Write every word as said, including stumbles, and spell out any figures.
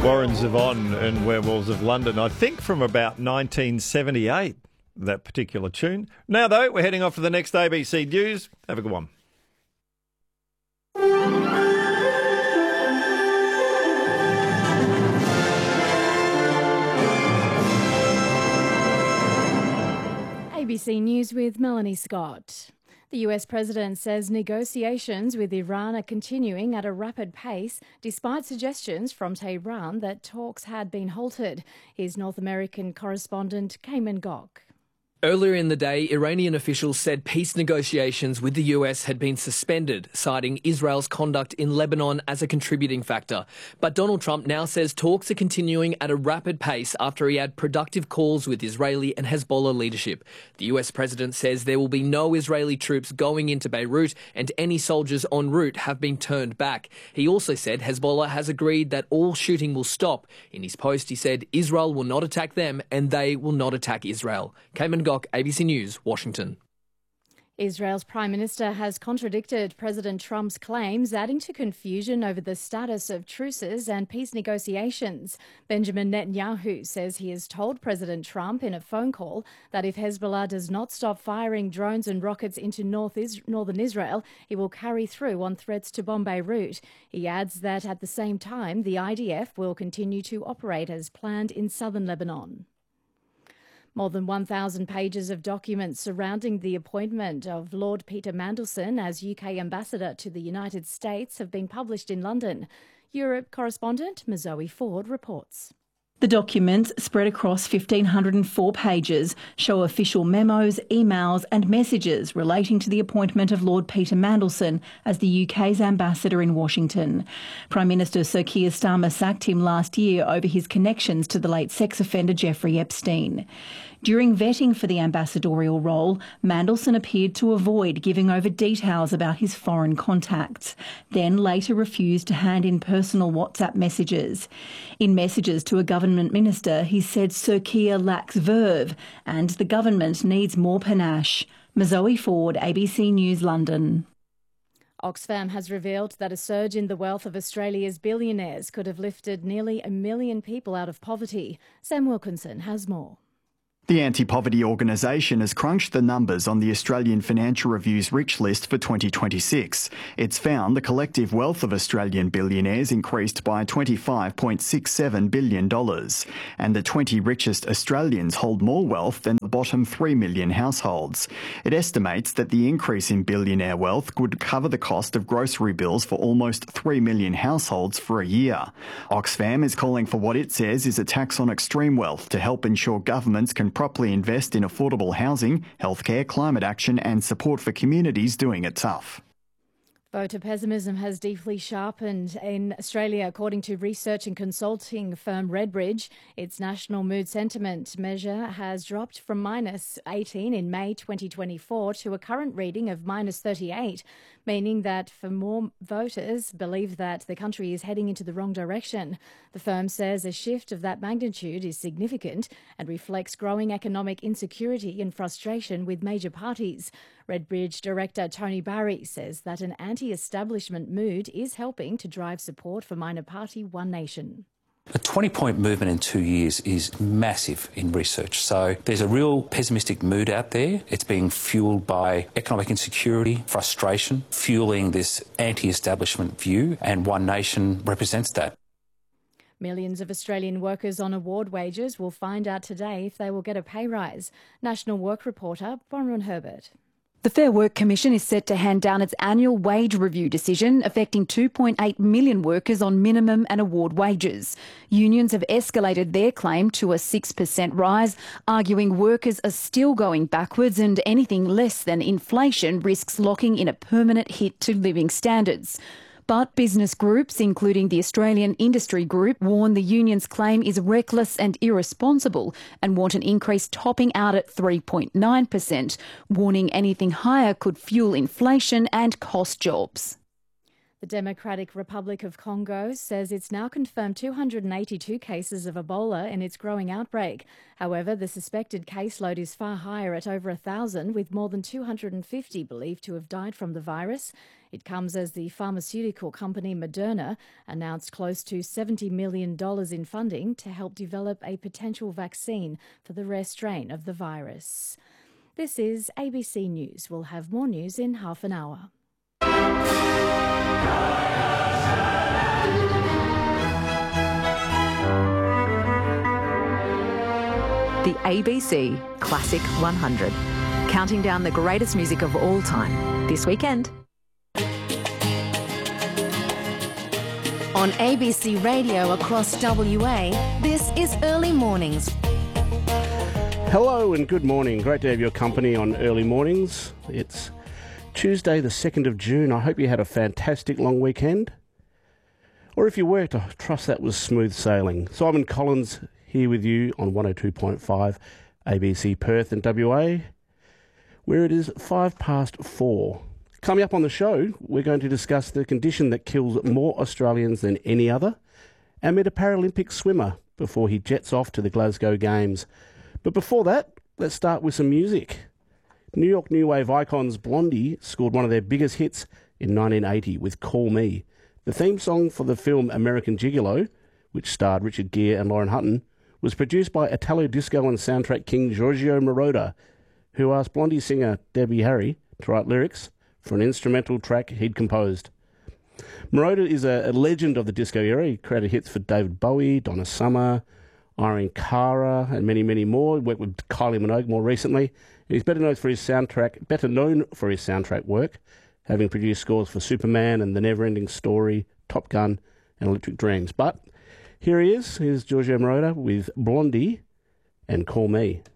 Warren Zevon and Werewolves of London, I think from about nineteen seventy-eight, that particular tune. Now, though, we're heading off to the next A B C News. Have a good one. A B C News with Melanie Scott. The U S president says negotiations with Iran are continuing at a rapid pace, despite suggestions from Tehran that talks had been halted. Here's North American correspondent Cayman Gok. Earlier in the day, Iranian officials said peace negotiations with the U S had been suspended, citing Israel's conduct in Lebanon as a contributing factor. But Donald Trump now says talks are continuing at a rapid pace after he had productive calls with Israeli and Hezbollah leadership. The U S president says there will be no Israeli troops going into Beirut and any soldiers en route have been turned back. He also said Hezbollah has agreed that all shooting will stop. In his post, he said Israel will not attack them and they will not attack Israel. Cayman Gok, A B C News, Washington. Israel's Prime Minister has contradicted President Trump's claims, adding to confusion over the status of truces and peace negotiations. Benjamin Netanyahu says he has told President Trump in a phone call that if Hezbollah does not stop firing drones and rockets into North Is- northern Israel, he will carry through on threats to bomb Beirut. He adds that at the same time, the I D F will continue to operate as planned in southern Lebanon. More than one thousand pages of documents surrounding the appointment of Lord Peter Mandelson as U K ambassador to the United States have been published in London. Europe correspondent Mazoe Ford reports. The documents, spread across one thousand five hundred four pages, show official memos, emails and messages relating to the appointment of Lord Peter Mandelson as the U K's ambassador in Washington. Prime Minister Sir Keir Starmer sacked him last year over his connections to the late sex offender Jeffrey Epstein. During vetting for the ambassadorial role, Mandelson appeared to avoid giving over details about his foreign contacts, then later refused to hand in personal WhatsApp messages. In messages to a government minister, he said Sir Keir lacks verve and the government needs more panache. Mazoe Ford, A B C News, London. Oxfam has revealed that a surge in the wealth of Australia's billionaires could have lifted nearly a million people out of poverty. Sam Wilkinson has more. The anti-poverty organisation has crunched the numbers on the Australian Financial Review's Rich List for twenty twenty-six. It's found the collective wealth of Australian billionaires increased by twenty-five point six seven billion dollars, and the twenty richest Australians hold more wealth than the bottom three million households. It estimates that the increase in billionaire wealth could cover the cost of grocery bills for almost three million households for a year. Oxfam is calling for what it says is a tax on extreme wealth to help ensure governments can properly invest in affordable housing, healthcare, climate action and support for communities doing it tough. Voter pessimism has deeply sharpened in Australia, according to research and consulting firm Redbridge. Its national mood sentiment measure has dropped from minus eighteen in May twenty twenty-four to a current reading of minus thirty-eight, meaning that for more voters believe that the country is heading into the wrong direction. The firm says a shift of that magnitude is significant and reflects growing economic insecurity and frustration with major parties. Redbridge director Tony Barry says that an anti-establishment mood is helping to drive support for minor party One Nation. A twenty-point movement in two years is massive in research. So there's a real pessimistic mood out there. It's being fuelled by economic insecurity, frustration, fuelling this anti-establishment view, and One Nation represents that. Millions of Australian workers on award wages will find out today if they will get a pay rise. National Work reporter Bronwyn Herbert. The Fair Work Commission is set to hand down its annual wage review decision affecting two point eight million workers on minimum and award wages. Unions have escalated their claim to a six percent rise, arguing workers are still going backwards and anything less than inflation risks locking in a permanent hit to living standards. But business groups, including the Australian Industry Group, warn the union's claim is reckless and irresponsible and want an increase topping out at three point nine percent, warning anything higher could fuel inflation and cost jobs. The Democratic Republic of Congo says it's now confirmed two hundred eighty-two cases of Ebola in its growing outbreak. However, the suspected caseload is far higher at over one thousand, with more than two hundred fifty believed to have died from the virus. It comes as the pharmaceutical company Moderna announced close to seventy million dollars in funding to help develop a potential vaccine for the rare strain of the virus. This is A B C News. We'll have more news in half an hour. The A B C Classic one hundred, counting down the greatest music of all time this weekend. On A B C Radio across W A, this is Early Mornings. Hello and good morning. Great to have your company on Early Mornings. It's Tuesday the second of June. I hope you had a fantastic long weekend. Or if you worked, I trust that was smooth sailing. Simon Collins here with you on one oh two point five A B C Perth and W A, where it is five past four. Coming up on the show, we're going to discuss the condition that kills more Australians than any other, and meet a Paralympic swimmer before he jets off to the Glasgow Games. But before that, let's start with some music. New York New Wave icons Blondie scored one of their biggest hits in nineteen eighty with Call Me. The theme song for the film American Gigolo, which starred Richard Gere and Lauren Hutton, was produced by Italo disco and soundtrack king Giorgio Moroder, who asked Blondie singer Debbie Harry to write lyrics for an instrumental track he'd composed. Moroder is a, a legend of the disco era. He created hits for David Bowie, Donna Summer, Irene Cara, and many, many more. He worked with Kylie Minogue more recently. And he's better known for his soundtrack, better known for his soundtrack work, having produced scores for Superman and The Neverending Story, Top Gun, and Electric Dreams. But here he is. Here's Giorgio Moroder with Blondie and Call Me.